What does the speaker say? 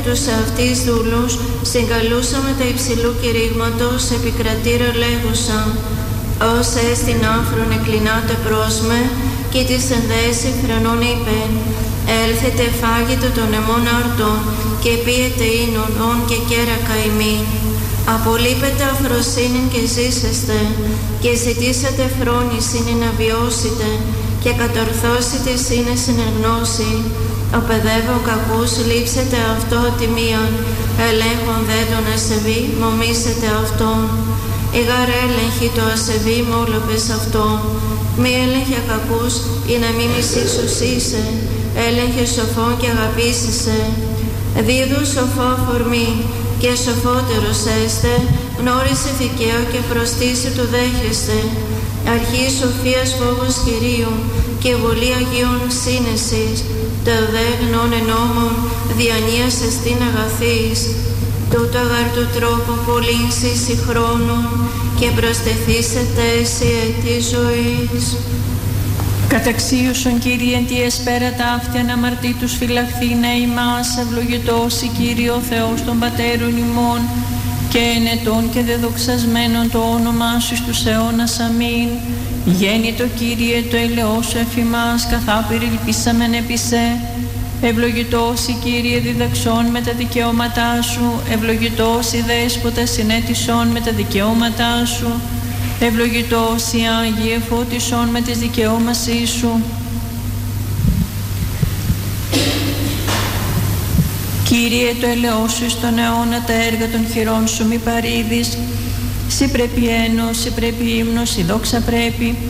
τους αυτής δούλους συγκαλούσαμε τα υψηλού κηρύγματος επικρατήρω λέγουσα, ως έστιν άφρον εκλινάτε πρόσμε και της ενδέσει φρενών είπεν, έλθετε φάγετε των εμών αρτών και πίετε ίνων όν και κέρα καημήν. Απολείπετε αφροσύνην και ζήσεστε και ζητήσετε φρόνησιν να βιώσετε και κατορθώσετε σύνεσιν εν γνώση. Ο παιδεύω κακούς λείψετε αυτό τιμίαν, ελέγχον δε τον ασεβή μομίσετε αυτόν. Εγάρ έλεγχη το ασεβή μόλοπες αυτόν. Μη έλεγχε κακούς ή να μη μισήσους είσαι, έλεγχε σοφόν και αγαπήσεσαι. Δίδου σοφό αφορμή και σοφότερος έστε, γνώρισε δικαίω και προστίση του δέχεστε. Αρχή σοφίας φόβος Κυρίου και βολή Αγίων σύνεσης, το δε γνώνε νόμων διανοίας εστίν αγαθής. Τούτο αγαρ του τρόπου πολλήν σύση χρόνων και προστεθήσετε εσύ τη ζωής. Καταξίωσον Κύριε εν τη εσπέρα ταύτια να αμαρτήτους φυλαχθήνε ημάς, ευλογητός η Κύριε ο Θεός των πατέρων ημών και ενετών και δεδοξασμένων το όνομά σου στους αιώνας. Αμήν. Γέννητο Κύριε το ελαιός σου εφημάς, καθάπηρ ελπίσαμεν επί σε. Ευλογητός η Κύριε διδαξών με τα δικαιώματά σου, ευλογητός η Δέσποτα συνέτησον με τα δικαιώματά σου, ευλογητός η Άγιε φώτισον με τις δικαιώμασή σου. Κύριε το ελαιός σου στον αιώνα τα έργα των χειρών σου μη παρήδεις. Συ πρέπει ένος, συ πρέπει ύμνος, η δόξα πρέπει.